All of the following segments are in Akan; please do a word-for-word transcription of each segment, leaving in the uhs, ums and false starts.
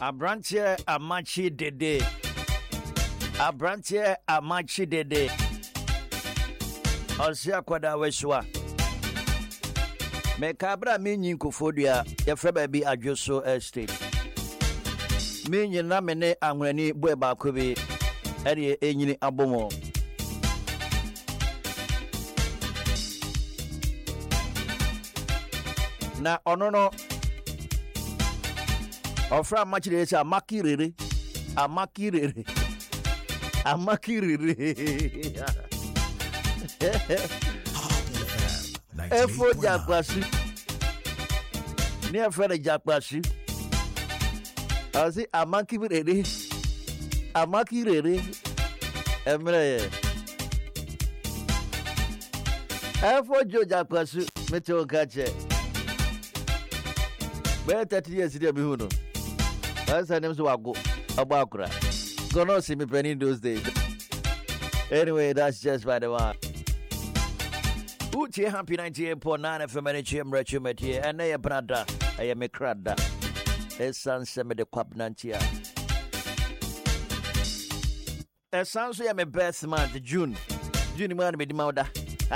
Abrantie Amachi Dede. Abrantie Amachi Dede. Osia kwada weswa. Me kabra me nyin kofodia ye fra ba bi adwoso estate. Me nyin na me ne anwani boe ba ko bi ere enyini abomo. Na ono no ofra Amachi Dede say amakirere amakirere amakirere Efo Jakwashi. Near Freddy Jakwashi. I say, Amaki ready. Amaki ready. Emre. Efo Joe Jakwashi. Metro Catcher. Where thirty years ago, Bihuno. That's her name to Wago. Abakura. Gonna see me penny those days. Anyway, that's just by the way. Uti happy ninety-eight point nine F M and Chim Regiment here, and I brother, I am a crada. A son send me the quap nantia. A son say I'm a best month, June. June man with the mother.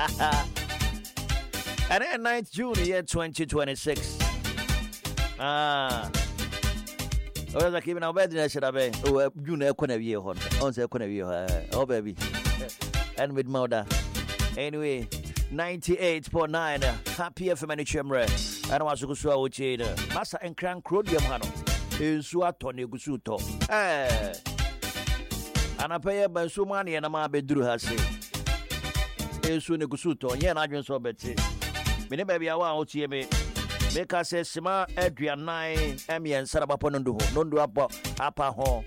And then ninth June year twenty twenty-six. Ah. Oh, I keep in our bed, I should have been. Oh, June, I couldn't be a hon. On the corner of you. Oh, baby. And with mother. Anyway. ninety-eight point nine Happy F M and Chemre. And I was going to show you Master and Crank Rodium Hano. Is what Tony Gusuto. Eh. And I pay by so money and a man bedru has said. Is soon a Gusuto. Yen I just saw Betty. Many baby, I want to me. Make us say Sima Adrian nine, Emmy and Sarabaponundo. Nondo up upper home.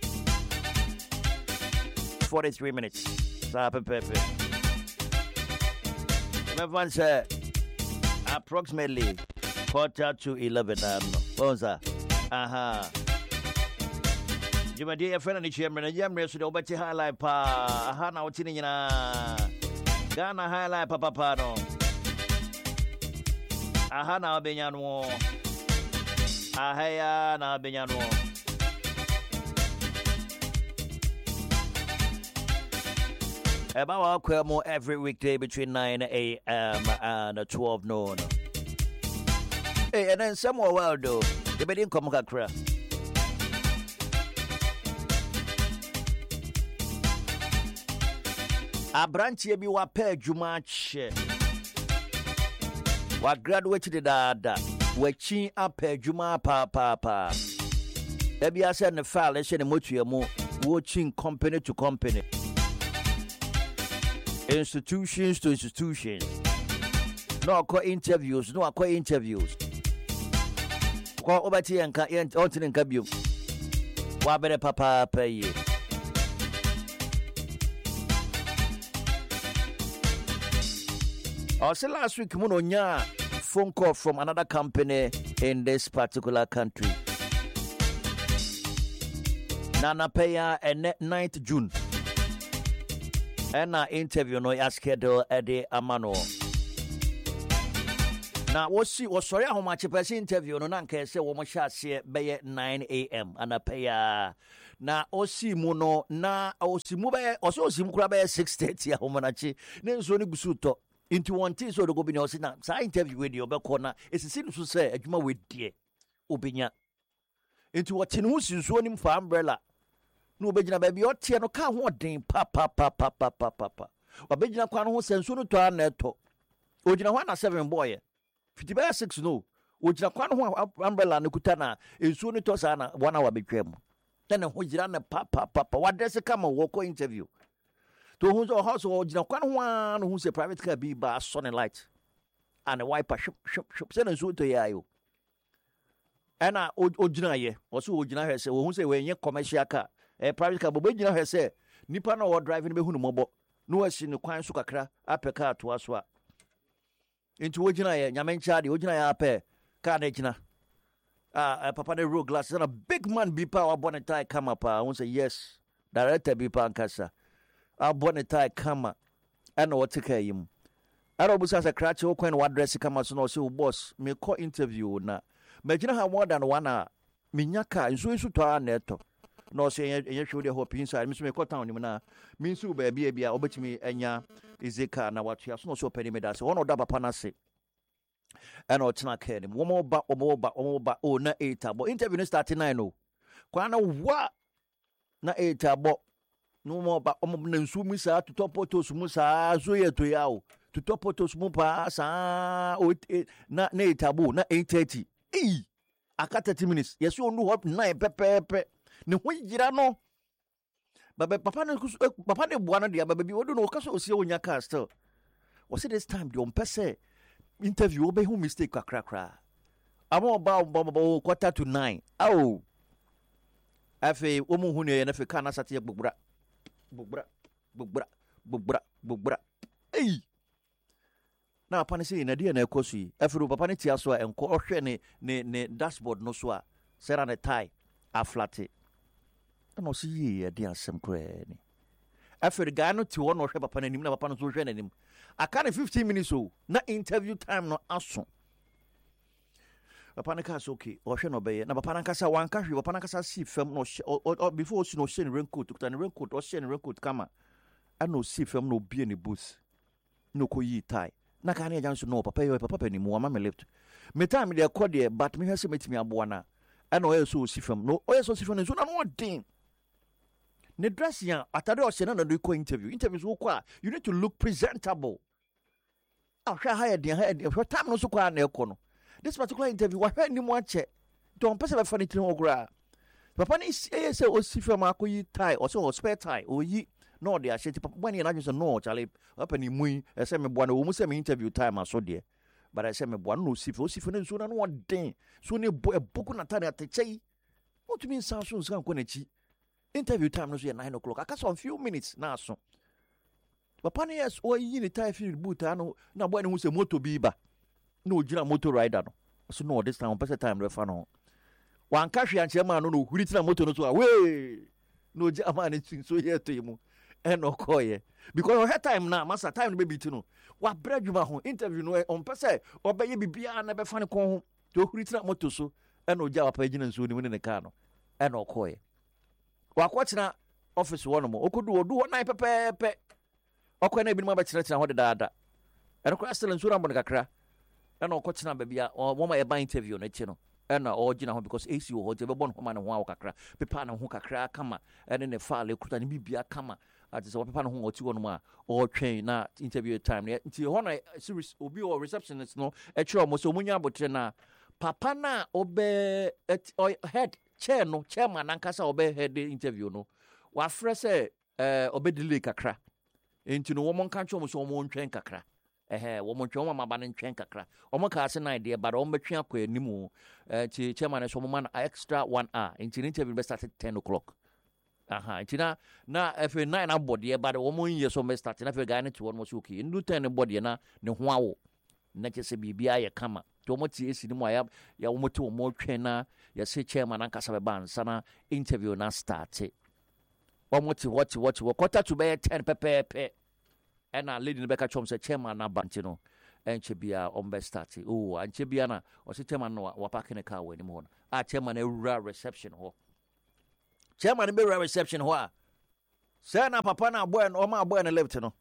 forty-three minutes. Sapa Pepe. Everyone said approximately quarter to eleven. Bonza. Aha. You my dear friend and the chairman, and Yamre should obey highlight pa. Aha, now what's in Ghana highlight papa pano. Aha, now Benyano. Aha, now Benyano. About Quemo every weekday between nine a.m. and twelve noon. Hey, and then somewhere well, though, they didn't come Kakra. A branch ye be wa pay Jumache. What graduated dada, we chin up a Juma pa pa pa. Ebi I said the file, let's say the motor mo watching company to company. Institutions to institutions. No call interviews, no call interviews. Call over to and can't alternate cabin. What better papa pay? Also, last week, Munonya phone call from another company in this particular country. Nana Paya and ninth June. And our interview no ya schedule Eddie Amano. Now what see was sorry how much person interview no nanke say wo mo sha se be nine a.m. and apaya na osi mu no na osi mu be oso osi mu kura be six thirty a homonachi ne nso ne gusu to into one thing so the go be no say na sa interview we dey obekọ na esisi nso say adwuma we die obinya into what tin hu sinso nim for umbrella no obegina ba bi otie no ka ho den pa pa pa pa pa pa pa obegina kwa no ho senso no to na eto ogina ho na seven boy fifty by six no ogina kwa no ho umbrella ne kuta na enso no to sa na one hour betwem then ho gira na pa pa pa pa wadress kama wo ko interview to hu so house ogina kwa no no hu say private car bi ba sun light and a wiper shop shop shop say enso to ya yo ana ogina ye wo so ogina he say wo hu say we nye commercial car eh private car bobo gina he say nipa na wo driving be hunu mobo no wasi ne kwan so kakra apeka to aso a enti wo gina ye nyamencha de wo gina ya ape car na gina ah papa de road glass and a big man be power bonnet tie come up I won't say yes director be pa nkasa a bonnet tie come and what take him I don't busa say crash wo kwan wo address come so no say boss me call interview na me gina ha more than one hour minyaka nso nso to a neto no say enye hwe de hope inside me so me ko town ni na me nso ba bia bia obetimi enya ezeka na watua so no so pani me da se wono da papa na se ena otena ka ni wo mo ba wo mo ba wo mo ba o na eight abo interview no start nine o kwa na wa na eight abo no mo ba o mo na nsu mu sa to potos mu sa zo ye to ya o to potos mu pa sa o na na eight abo na eight thirty eh aka thirty minutes yes you no hope nine pepepe ne ho yira no baba papa no papa ne bua no dia baba bi wodo no ka so osie onya ka still o say this time the on pese interview obe hu mistake kakra kra amo ba ba quarter to nine aw afi o mu hu ne na fe kana sate gbogbra gbogbra gbogbra gbogbra gbogbra eh na papa ne say na dia na ekosu yi afi papa ne tia so enko ohwe ne ne ne dashboard no so a sera ne tie a flat no see ye dia asem kra ni afi ga no ti wo no hwe papa nanim na papa no so hwe nanim aka ne fifteen minutes o na interview time no aso papa ne ka so okay o hwe no be na papa na kasa wan ka hwe papa na kasa see fam no before o see no share raincoat to tan raincoat o share raincoat kama ana o see fam no bie ne boots no ko yi tie na ka na ejan so no papa yo papa pani mu ama me left me time dey call there but me hwese metimi aboa na ana o yeso o see fam no o yeso see fam no so na no din ne dress ya atade o se na no do interview interviews wo kwa you need to look presentable ah hwa ha ya dia ha ya hwa time no so kwa na ekọ no this particular interview wa hwa ni mu ache don pese be fani tin ogura papa ni say say o si fam akoyi tie o say o spare tie o yi no de ahye papa when you na just no chale papa ni mu e say me boa na o mu say me interview time aso de but I say me boa no si fo si fo na so na no den so ne boku na tare atechei what do you mean sound so so kan na chi interview time no so nine o'clock aka so a few minutes na so papa ne yes o yi ni tie field boot ano na boy ne hu se moto bi ba na o gira motor rider no so no this time person time refa no wan ka hwe anche ma no no huri tina moto no so a we no ji ama ne chin so ye to mu e no koye because o time na masa time no be bit no wa bradwuma ho interview no on pese obeye bibia na be fa ne kon ho to huri tina moto so e no ja papa gina nso ni mu ne ka no e no koye wakwachina office one mo okodu odu nine pepepe okwa na bi ma ba kire kire ho de daada eno kwa still nsura mbon kakra eno okochina ba bia wo ma e ba interview na chi no ena o gina ho because A C wo ho je be bon ho ma ne ho awo kakra pepa na ho kakra kama ene ne file kuta ne bibia kama ati so pepa na ho oti wono ma o twen na interview time nti ho na series obi o receptionist no e kire mo so munya abotre na papa na obe head chair no chairman ankasa obe head interview no wa frese eh obe delay kakra enti no wo mon kan chom so wo ntwen kakra eh wo mon twon ma ba ne ntwen kakra o mo ka ase na idea but o betwe akwa animu eh ti chairman so mo man extra one hour enti interview be start at ten o'clock aha enti na na f nine abode but wo mon ye so be start na fe guy ne to wo so okay ndu ten body na ne ho awo na chese bibia ye kama to mo ti esi ni mo ya ya wo mo to mo twen na ya se chairman ankasa be ban sana interview na start wo mo ti what what what quarter to be ten pepepe and a lady Rebecca Chom say chairman na banchi no enche bia on be start oh anche bia na o se chairman no wa park ne car we ni mo na a chairman e rural reception ho chairman be rural reception ho a say na papa na boy no ma boy na left no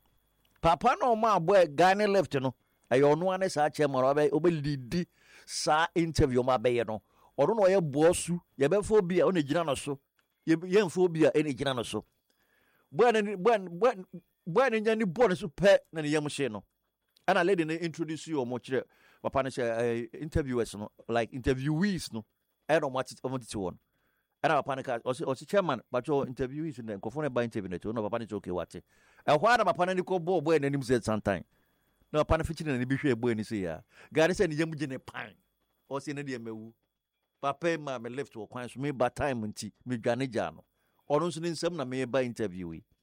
papa no ma boy guy na left no ayo no ane sa chairman obe obelidi sa interview ma be ye no odo no ye bosu ye be fo bia o na gina no so ye ye fo bia e na gina no so boy na boy boy boy na ni boy so pe na ne yam hye no ana lady na introduce you o mo kire papa na say interviewers no like interviewees no e no mo o mo titi won ana papa na ka o si chairman but your interviewees na nkofo na ba interview na to no papa na say okay what e hwa na papa na ni ko boy boy na nim say sometime no papa na fichi na ni bi hwe boy ni say ya gari say ni yam gine pan o si na de mewu papa ma me left wo kwan so me ba time nti me dwane ja no ono so ni nsem na me ba interview yi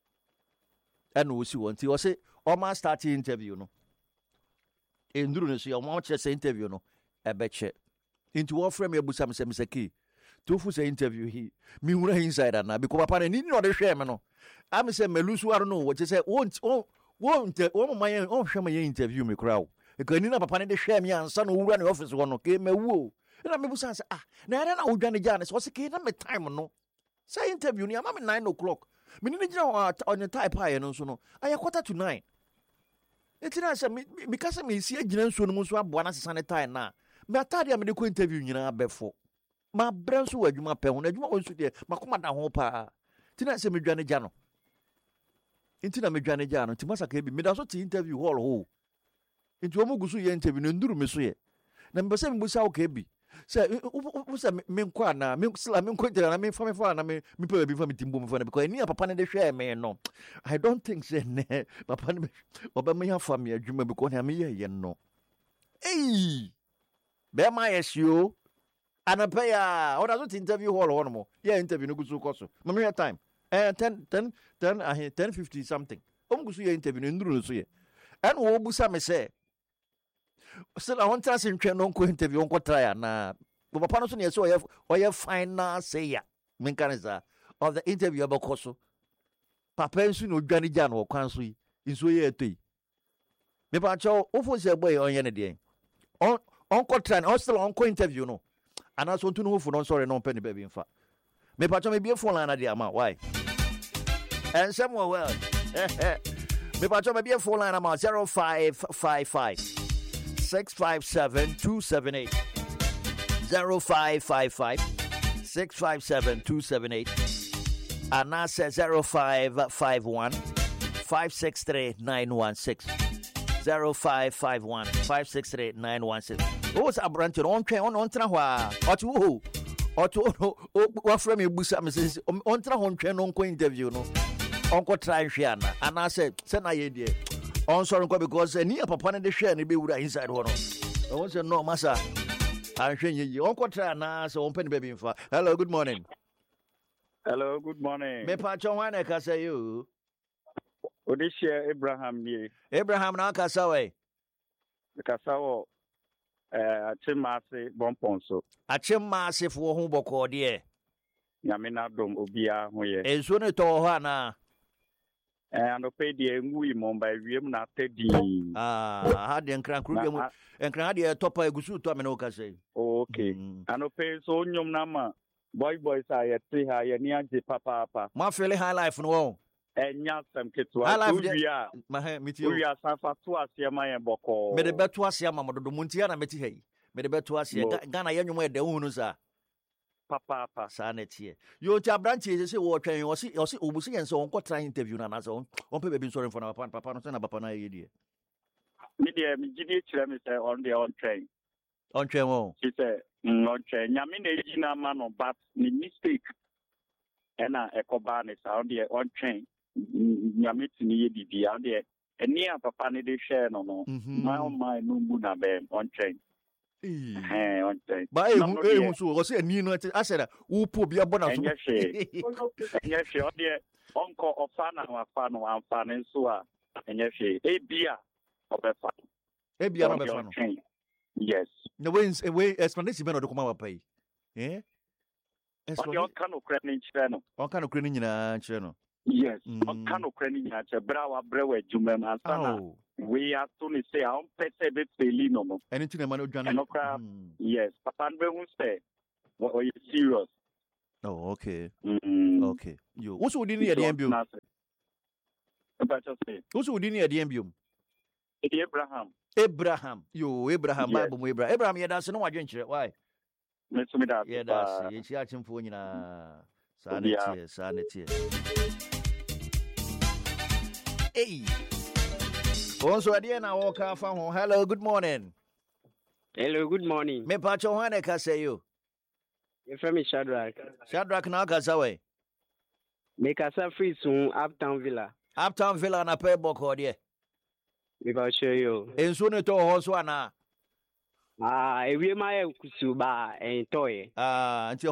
and we see one ti o say o ma start interview no enduru no so o ma che say interview no e be che into one frame e busa me say me say ki to fu say interview hi me hura inside na because papa ni no de hwe me no am say melusu aro no wo che say won won won ma yen on hwe me interview me kra o e kan ni na papa ni de hwe me ansa no wura ne office wo no ke mewu na me busa say ah na era na odwane gya na so se ke na me time no say interview ni ama me nine o'clock me ni gina on the type high no so no aye quarter to nine etina say me because me si agina nsuo no so aboa na sesa ne time na me atade am de ko interview nyina befo ma branso wadwuma pɛ ho na adwuma wonso de makoma da ho pa tina say me dwane gya no intina me dwane gya no timasa ka bi me da so ti interview hall ho inti wo mugusu ye interview no nduru me so ye na me se me busa o ka bi say wo say me nkwa na me sila me nkwa na me fa me fa na me me pa bi fa me timbo me fa na because ni papa ne de hwe me no I don't think say ne papa ne oba me ya fa me adwuma because na me ye ye no eh be ma yesio anapa ya o da so interview hall ho no mo ye interview no gusu koso me me time eh ten ten ten ah ten fifty something o mugusu ye interview no nduru no so ye and wo busa me say still I want to say no nko interview nko try na papa no so ne so oye oye final say ya me kan za of the interview about so papa nsu no dwane gya no kwan so yi nso ye etoi me pa cho ofo se boy onye ne de on onko try on still onko interview no ana so ntu no ofo no sorry no penny baby mfa me pa cho me be phone line na de ama why and somewhere well me pa cho me be phone line ama zero five five five six five seven two seven eight zero five five five six five seven two seven eight and now says zero five five one five six three nine one six zero five five one five six three nine one six. What's a branch on train on on Trawa or to or to what from your busa missus on Traon train on interview no uncle try Shiana and I said send I idea. On sorry because near papa de share ni be would inside one. I want to know massa. I'm showing you uncle try na so open baby for. Hello, good morning. Hello, good morning. Me pa chon ka say you. Odisha Abraham ni. Abraham na ka say we. Ka say wo eh Achimase Bomponso. Achimase fo ho boko de. Nyame na dom obia ho ye. Enso ne to ho ana. And pay the ngui momba wiem na tedi ah ha de nkran kru bi mu nkran ha de topa egusu to me no ka say okay and pay so nyom na ma boy boy sa ye ti ha ye ni age papa papa ma feel high life no wo enya sam ketwa to bia ma he meti o we are sanfa to ase ma ye boko me de beto ase ma mododo munti na meti hei me de beto ase Ghana ye nwom e de hu no sa papa papa sanity yo ti abranche se wo twen o si o si obusi yen so on ko try interview na na so on pe baby sorry for na papa papa no say na papa na ye die me de me gidi kire me say on the on train on train wo she say on train nyame na eji na ma no but ni mistake ena ekoba ne sa on the on train nyame tini ye bibi on the eni a papa ne de share no no my on my no mu na be on train eh on train ba e hu e hu so o say ni no I said wo po bia bona so enye she enye she on the onko ofana wa fa no amfa ne so a enye she e bia obefa e bia no befa no yes no way way explanation be no de koma wa pai eh explanation on kan okra ni chire no on kan okra ni nyina chire no yes on kan okra ni nyina chire bra wa bra wa djumem ansana we are to say on pese be feli no no anything man odwane yes papa nbe hu say what are you serious oh okay mm. okay yo what's we need the embium about to say what's we need the embium Abraham Abraham yo Abraham Bible mo Abraham Abraham ye dance no wadwen kire why me so me da ye dance ye chi achimfo nyina sanity sanity hey also adie na wo ka fa ho hello good morning hello good morning me pa cho hane ka say you you from Shadrack Shadrack na ka sa we me ka sa free soon Uptown Villa Uptown Villa na pe boko de me ba show you enso ne to ho so ana ah ewie ma e kusu ba en toye ah